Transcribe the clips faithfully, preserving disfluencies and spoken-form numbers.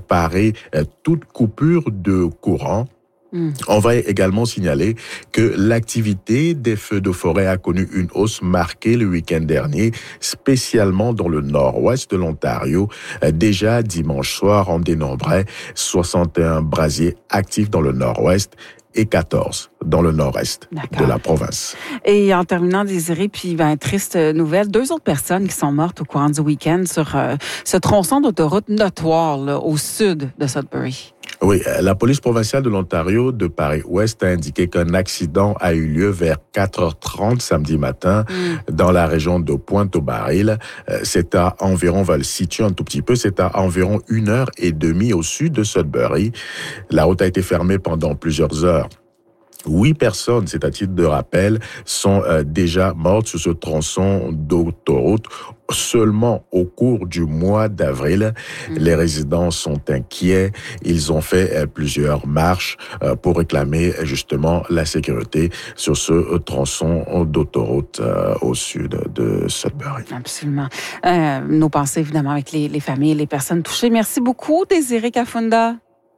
parer euh, toute coupure de courant. Mmh. On va également signaler que l'activité des feux de forêt a connu une hausse marquée le week-end dernier, spécialement dans le nord-ouest de l'Ontario. Déjà dimanche soir, on dénombrait soixante et un brasiers actifs dans le nord-ouest et quatorze dans le nord-est D'accord. de la province. Et en terminant, Désiré, puis ben, triste nouvelle, deux autres personnes qui sont mortes au courant du week-end sur euh, ce tronçon d'autoroute notoire là, au sud de Sudbury. Oui, la police provinciale de l'Ontario de Paris-Ouest a indiqué qu'un accident a eu lieu vers quatre heures trente samedi matin mm. dans la région de Pointe-au-Baril. C'est à environ, on va le situer un tout petit peu, c'est à environ une heure et demie au sud de Sudbury. La route a été fermée pendant plusieurs heures. Huit personnes, c'est à titre de rappel, sont euh, déjà mortes sur ce tronçon d'autoroute seulement au cours du mois d'avril. Mmh. Les résidents sont inquiets. Ils ont fait euh, plusieurs marches euh, pour réclamer justement la sécurité sur ce euh, tronçon d'autoroute euh, au sud de Sudbury. Absolument. Euh, nos pensées, évidemment, avec les, les familles et les personnes touchées. Merci beaucoup, Désiré Kafunda.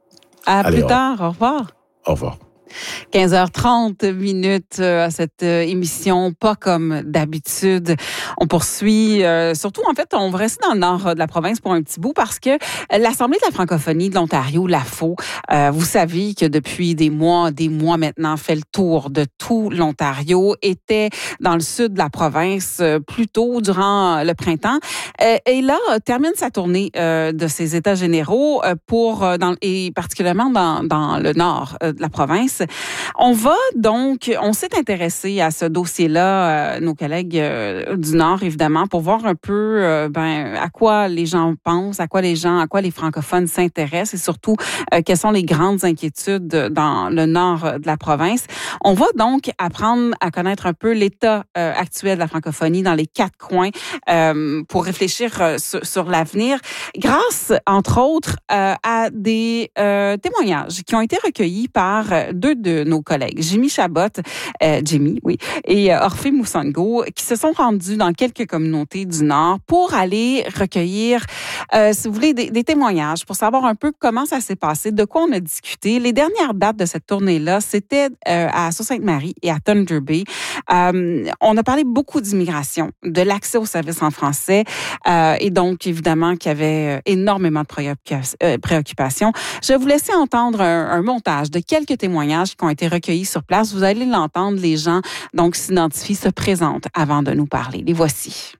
À Allez, plus au... tard. Au revoir. Au revoir. quinze heures trente minutes à cette émission, pas comme d'habitude. On poursuit, euh, surtout en fait, on va rester dans le nord de la province pour un petit bout parce que l'Assemblée de la francophonie de l'Ontario, l'A F O, euh, vous savez que depuis des mois, des mois maintenant, fait le tour de tout l'Ontario, était dans le sud de la province euh, plus tôt durant le printemps euh, et là, termine sa tournée euh, de ses états généraux euh, pour, euh, dans, et particulièrement dans, dans le nord euh, de la province. On va donc, on s'est intéressé à ce dossier-là, euh, nos collègues euh, du Nord, évidemment, pour voir un peu euh, ben, à quoi les gens pensent, à quoi les gens, à quoi les francophones s'intéressent et surtout, euh, quelles sont les grandes inquiétudes dans le Nord de la province. On va donc apprendre à connaître un peu l'état euh, actuel de la francophonie dans les quatre coins euh, pour réfléchir euh, sur, sur l'avenir, grâce, entre autres, euh, à des euh, témoignages qui ont été recueillis par deux de nos collègues, Jimmy Chabot, euh, Jimmy, oui, et euh, Orphée Moussango, qui se sont rendus dans quelques communautés du Nord pour aller recueillir, euh, si vous voulez, des, des témoignages pour savoir un peu comment ça s'est passé, de quoi on a discuté. Les dernières dates de cette tournée-là, c'était euh, à Sault-Sainte-Marie et à Thunder Bay. Euh, on a parlé beaucoup d'immigration, de l'accès aux services en français, euh, et donc, évidemment, qu'il y avait énormément de préoccupations. Euh, préoccupations. Je vais vous laisser entendre un, un montage de quelques témoignages qui ont été recueillis sur place. Vous allez l'entendre, les gens donc s'identifient, se présentent avant de nous parler. Les voici.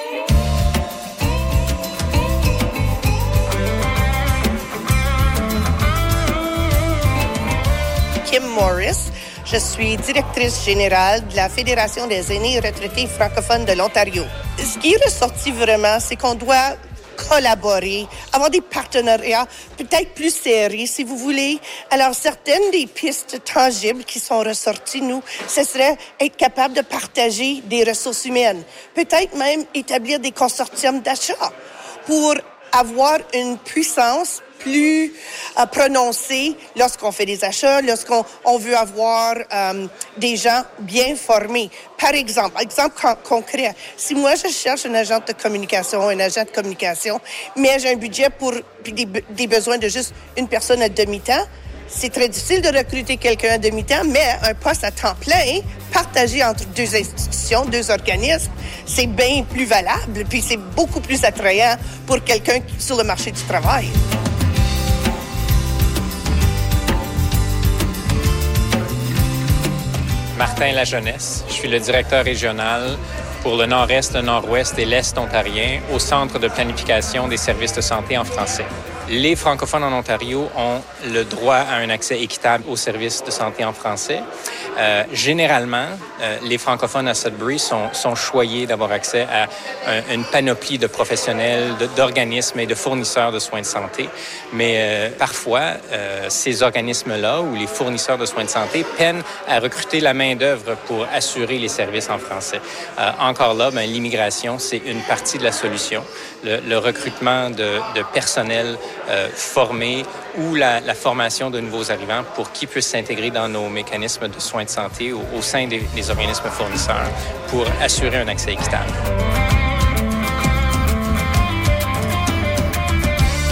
Kim Morris, je suis directrice générale de la Fédération des aînés retraités francophones de l'Ontario. Ce qui est ressorti vraiment, c'est qu'on doit collaborer, avoir des partenariats peut-être plus serrés, si vous voulez. Alors, certaines des pistes tangibles qui sont ressorties, nous, ce serait être capable de partager des ressources humaines. Peut-être même établir des consortiums d'achat pour avoir une puissance plus euh, prononcée lorsqu'on fait des achats, lorsqu'on on veut avoir euh, des gens bien formés. Par exemple, exemple con- concret, si moi je cherche un agent de communication, un agent de communication, mais j'ai un budget pour des, des besoins de juste une personne à demi-temps, c'est très difficile de recruter quelqu'un à demi-temps, mais un poste à temps plein, partagé entre deux institutions, deux organismes, c'est bien plus valable, puis c'est beaucoup plus attrayant pour quelqu'un sur le marché du travail. Martin Lajeunesse, je suis le directeur régional pour le nord-est, le nord-ouest et l'est ontarien au Centre de planification des services de santé en français. Les francophones en Ontario ont le droit à un accès équitable aux services de santé en français. Euh, généralement, euh, les francophones à Sudbury sont, sont choyés d'avoir accès à un, une panoplie de professionnels, de, d'organismes et de fournisseurs de soins de santé. Mais euh, parfois, euh, ces organismes-là ou les fournisseurs de soins de santé peinent à recruter la main-d'œuvre pour assurer les services en français. Euh, encore là, ben, l'immigration, c'est une partie de la solution. Le, le recrutement de, de personnel euh, formé ou la, la formation de nouveaux arrivants pour qu'ils puissent s'intégrer dans nos mécanismes de soins de santé au, au sein des, des organismes fournisseurs pour assurer un accès équitable.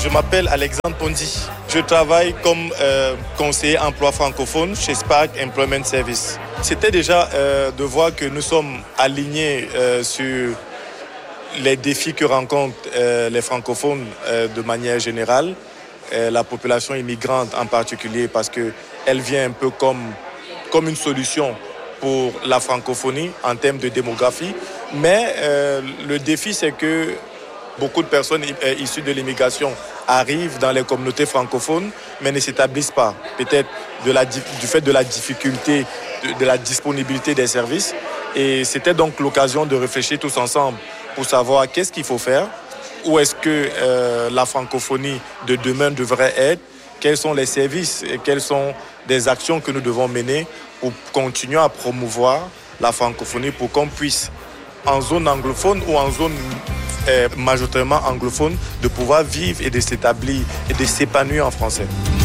Je m'appelle Alexandre Pondy. Je travaille comme euh, conseiller emploi francophone chez Spark Employment Service. C'était déjà euh, de voir que nous sommes alignés euh, sur les défis que rencontrent euh, les francophones euh, de manière générale, euh, la population immigrante en particulier, parce qu'elle vient un peu comme, comme une solution pour la francophonie en termes de démographie. Mais euh, le défi, c'est que beaucoup de personnes issues de l'immigration arrivent dans les communautés francophones, mais ne s'établissent pas. Peut-être de la, du fait de la difficulté, de, de la disponibilité des services. Et c'était donc l'occasion de réfléchir tous ensemble pour savoir qu'est-ce qu'il faut faire, où est-ce que euh, la francophonie de demain devrait être, quels sont les services et quelles sont des actions que nous devons mener pour continuer à promouvoir la francophonie pour qu'on puisse, en zone anglophone ou en zone euh, majoritairement anglophone, de pouvoir vivre et de s'établir et de s'épanouir en français.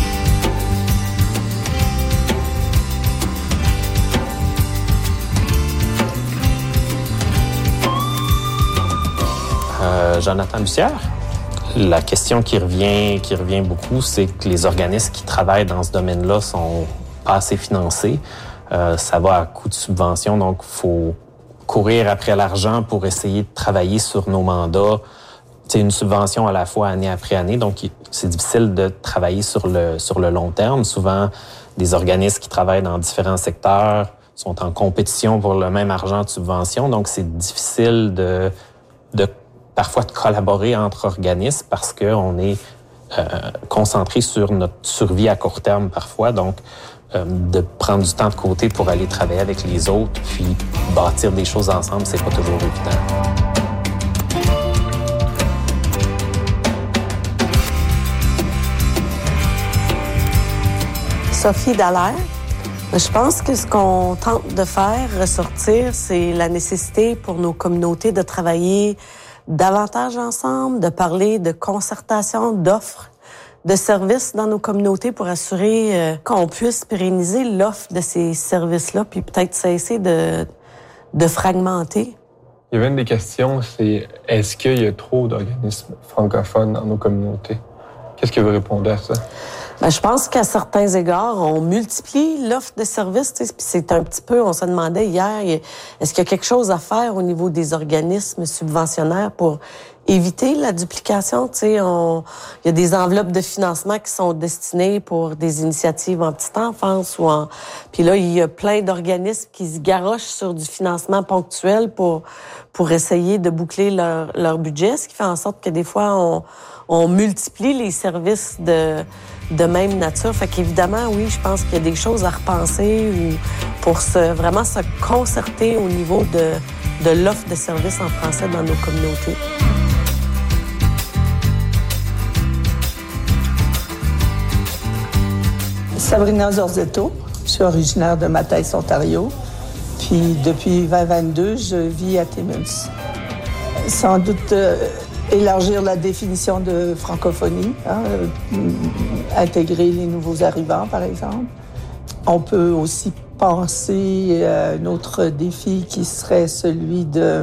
Euh, Jonathan Bussière. La question qui revient, qui revient beaucoup, c'est que les organismes qui travaillent dans ce domaine-là sont pas assez financés. Euh, ça va à coût de subvention, donc il faut courir après l'argent pour essayer de travailler sur nos mandats. C'est une subvention à la fois année après année, donc c'est difficile de travailler sur le, sur le long terme. Souvent, des organismes qui travaillent dans différents secteurs sont en compétition pour le même argent de subvention, donc c'est difficile de, de parfois de collaborer entre organismes parce qu'on est euh, concentré sur notre survie à court terme parfois. Donc, euh, de prendre du temps de côté pour aller travailler avec les autres puis bâtir des choses ensemble, c'est pas toujours évident. Sophie Dallaire. Je pense que ce qu'on tente de faire ressortir, c'est la nécessité pour nos communautés de travailler davantage ensemble, de parler de concertation, d'offres, de services dans nos communautés pour assurer euh, qu'on puisse pérenniser l'offre de ces services-là, puis peut-être cesser de, de fragmenter. Il y avait une des questions, c'est est-ce qu'il y a trop d'organismes francophones dans nos communautés? Qu'est-ce que vous répondez à ça? Ben, je pense qu'à certains égards, on multiplie l'offre de services. Puis c'est un petit peu, on se demandait hier, est-ce qu'il y a quelque chose à faire au niveau des organismes subventionnaires pour éviter la duplication? Tu sais, on, il y a des enveloppes de financement qui sont destinées pour des initiatives en petite enfance ou en. Puis là, il y a plein d'organismes qui se garochent sur du financement ponctuel pour pour essayer de boucler leur leur budget, ce qui fait en sorte que des fois on on multiplie les services de de même nature. Fait qu'évidemment, oui, je pense qu'il y a des choses à repenser ou pour se, vraiment se concerter au niveau de, de l'offre de services en français dans nos communautés. Sabrina Zorzetto, je suis originaire de Matthäus, Ontario. Puis depuis vingt vingt-deux, je vis à Timmins. Sans doute euh, élargir la définition de francophonie, hein, euh, intégrer les nouveaux arrivants, par exemple. On peut aussi penser à un autre défi qui serait celui de,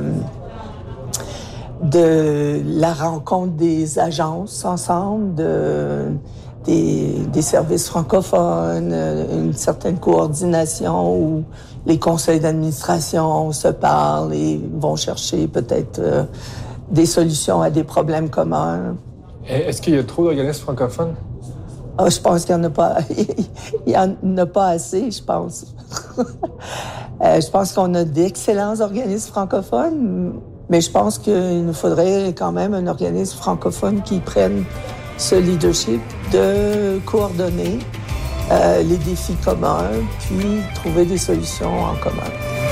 de la rencontre des agences ensemble, de, des, des services francophones, une certaine coordination où les conseils d'administration se parlent et vont chercher peut-être euh, des solutions à des problèmes communs. Est-ce qu'il y a trop d'organismes francophones? Oh, je pense qu'il n'y en a pas. Il n'y en a pas assez, je pense. euh, je pense qu'on a d'excellents organismes francophones, mais je pense qu'il nous faudrait quand même un organisme francophone qui prenne ce leadership de coordonner euh, les défis communs, puis trouver des solutions en commun.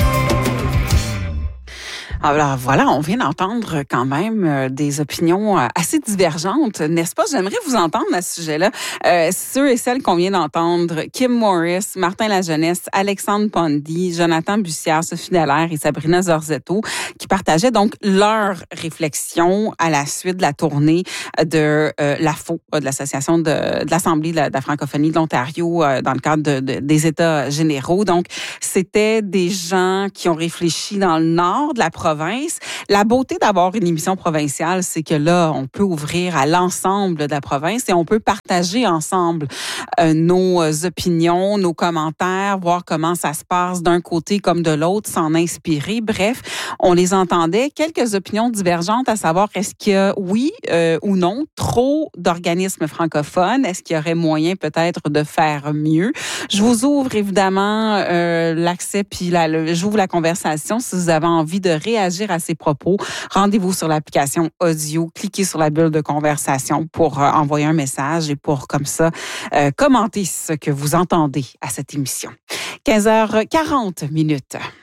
Alors voilà, on vient d'entendre quand même des opinions assez divergentes, n'est-ce pas? J'aimerais vous entendre à ce sujet-là. Euh, ceux et celles qu'on vient d'entendre, Kim Morris, Martin Lajeunesse, Alexandre Pondy, Jonathan Bussière, Sophie Dallaire et Sabrina Zorzetto, qui partageaient donc leurs réflexions à la suite de la tournée de euh, l'A F O, de l'Association de, de l'Assemblée de la, de la francophonie de l'Ontario, euh, dans le cadre de, de, des États généraux. Donc, c'était des gens qui ont réfléchi dans le nord de la province, province. La beauté d'avoir une émission provinciale, c'est que là, on peut ouvrir à l'ensemble de la province et on peut partager ensemble euh, nos opinions, nos commentaires, voir comment ça se passe d'un côté comme de l'autre, s'en inspirer. Bref, on les entendait. Quelques opinions divergentes à savoir est-ce qu'il y a, oui euh, ou non, trop d'organismes francophones? Est-ce qu'il y aurait moyen peut-être de faire mieux? Je vous ouvre évidemment euh, l'accès puis la, le, j'ouvre la conversation. Si vous avez envie de réagir à ces propos, rendez-vous sur l'application audio, cliquez sur la bulle de conversation pour euh, envoyer un message et pour comme ça euh, commenter ce que vous entendez à cette émission. quinze heures quarante minutes.